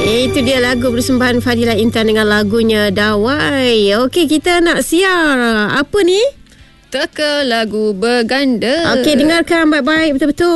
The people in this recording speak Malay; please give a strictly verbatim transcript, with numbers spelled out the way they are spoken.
Itu dia lagu persembahan Fadilah Intan dengan lagunya Dawai. Okey, kita nak siar apa ni? Teka lagu berganda. Okey, dengarkan baik-baik betul-betul.